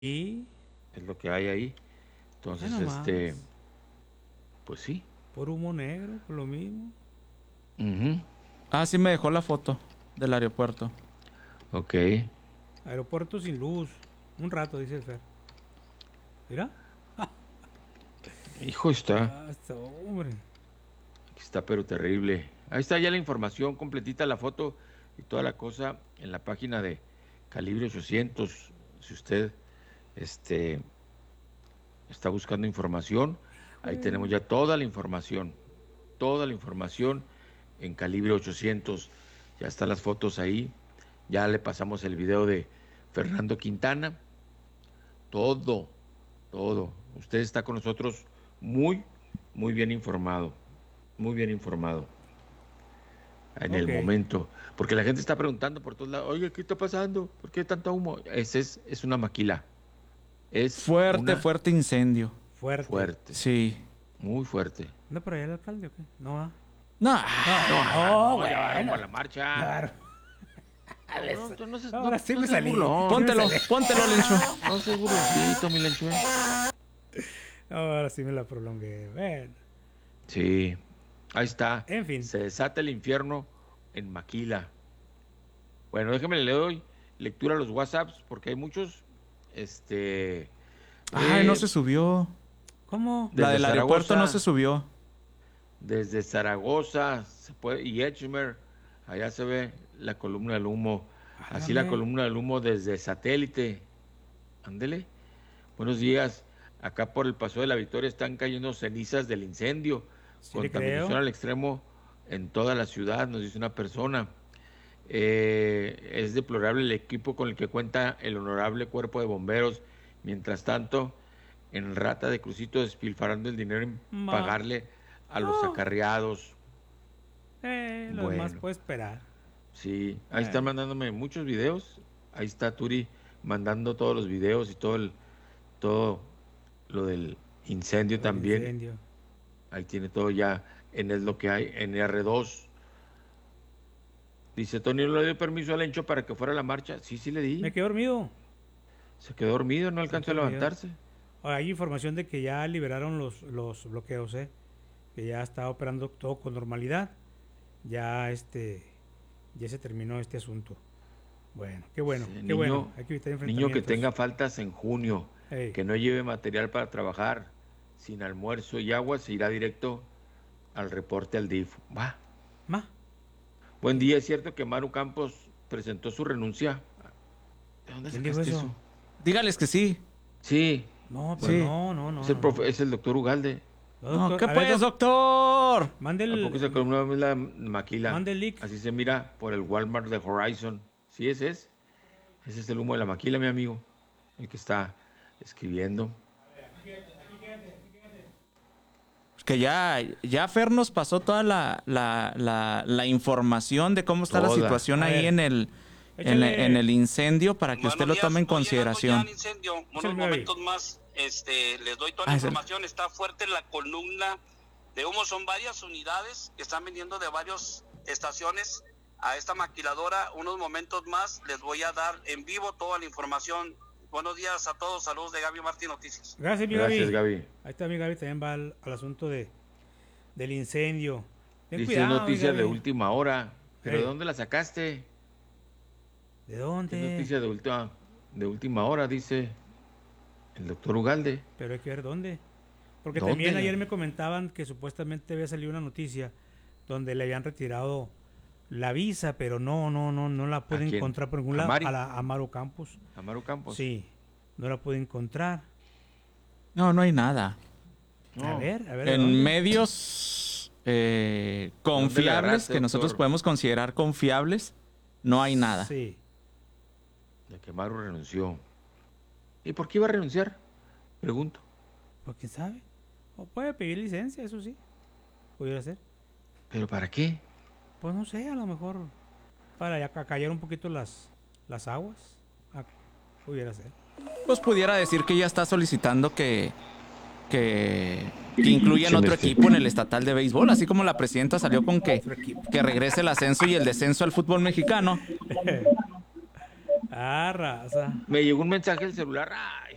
Y Es lo que hay ahí. Entonces, pues sí. por humo negro, por lo mismo. Ujú. Ah, sí me dejó la foto del aeropuerto. Ok. Aeropuerto sin luz. Un rato, dice el Fer. Mira. Hijo, está. Hombre. Está pero terrible. Ahí está ya la información completita, la foto y toda la cosa en la página de Calibre 800. Si usted está buscando información, ahí tenemos ya toda la información. Toda la información en Calibre 800. Ya están las fotos ahí. Ya le pasamos el video de Fernando Quintana. Todo, todo. Usted está con nosotros muy, muy bien informado. Muy bien informado. En el Ok. momento. Porque la gente está preguntando por todos lados, oye, ¿qué está pasando? ¿Por qué tanto humo? Es una maquila. Es Fuerte, una fuerte incendio. Fuerte. fuerte, Sí. muy fuerte. ¿Anda por allá el alcalde o qué? No va. No, No, ya va rumbo a la marcha. Claro. No Ahora sí me seas salí. burlón. póntelo, póntelo, Lencho. No seas burloncito, mi Lencho. Ahora sí me la prolongué. Bueno. Sí, ahí está. En fin. Se desata el infierno en Maquila. Bueno, déjeme le doy lectura a los WhatsApps porque hay muchos. Ay, no se subió. ¿Cómo? La Desde del aeropuerto no Zaragoza. se subió. Desde Zaragoza y Edgemer, allá se ve la columna del humo. Así la Ándale. columna del humo desde satélite. Ándele. Buenos días. Acá por el Paso de la Victoria están cayendo cenizas del incendio. Sí le Contaminación creo. al extremo en toda la ciudad, nos dice una persona. Es deplorable el equipo con el que cuenta el honorable cuerpo de bomberos. Mientras tanto, en Rata de Crucito despilfarrando el dinero en pagarle a los acarreados. Lo demás Bueno, puede esperar. sí, ahí están mandándome muchos videos. Ahí está Turi mandando todos los videos y todo lo del incendio El también. incendio. Ahí tiene todo ya en lo que hay en R2. Dice Tony, ¿no le dio permiso al Encho para que fuera a la marcha? Sí, sí le di. Me quedé dormido. Se quedó dormido, no alcanzó a quedó dormido. levantarse. Ahora, hay información de que ya liberaron los bloqueos, que ya está operando todo con normalidad. Ya ya se terminó este asunto. Bueno, qué bueno, Sí, qué niño, bueno. Hay que evitar niño que enfrentamientos. tenga faltas en junio, Ey. que no lleve material para trabajar, sin almuerzo y agua, se irá directo al reporte al DIF. Va. Ma, Buen día, es cierto que Maru Campos presentó su renuncia. ¿De dónde ¿quién dijo sacaste eso? eso? Dígales que sí. Sí, No, Sí. pero no. es el doctor Ugalde. No, No, doctor, ¿qué a ver, pues, doctor? mande ¿A poco se el, columna es la maquila? mande el link. Así se mira por el Walmart de Horizon. Sí, ese es. Ese es el humo de la maquila, mi amigo. El que está escribiendo. Que ya Fer nos pasó toda la información de cómo está la Toda. situación A ahí ver, en el incendio para que usted lo tome en consideración. Incendio, Es unos el nueve. momentos más, les doy toda la Ah, es el- información. Está fuerte la columna de humo. Son varias unidades que están viniendo de varias estaciones a esta maquiladora. Unos momentos más les voy a dar en vivo toda la información. Buenos días a todos. Saludos de Gaby Martín Noticias. Gracias, mi Gracias, Gaby. Gaby. Ahí está mi Gaby, también va al asunto del incendio. Ten Dice cuidado, mi noticias de Gaby. última hora. ¿Pero Ey. de dónde la sacaste? ¿De Es dónde? noticia de última hora, dice el doctor Ugalde. Pero hay que ver dónde. Porque ¿Dónde? también ayer me comentaban que supuestamente había salido una noticia donde le habían retirado la visa, pero no la pude quién? encontrar por ningún ¿A lado. Mari? A Maru Campos. Amaru Campos. Sí, no la pude encontrar. No hay nada. No. A ver. ¿de En dónde? medios ¿Dónde la confiables, agarraste, que nosotros doctor? podemos considerar confiables, no hay nada. Sí. De que Maru renunció. ¿Y por qué iba a renunciar? Pregunto. Pues quién sabe. O puede pedir licencia, eso sí. Pudiera ser. ¿Pero para qué? Pues no sé, a lo mejor para ya callar un poquito las aguas. Ah, pudiera ser. Pues pudiera decir que ya está solicitando que incluyan otro equipo en el estatal de béisbol, así como la presidenta salió con que regrese el ascenso y el descenso al fútbol mexicano. Ah, raza. Me llegó un mensaje del celular. Ay,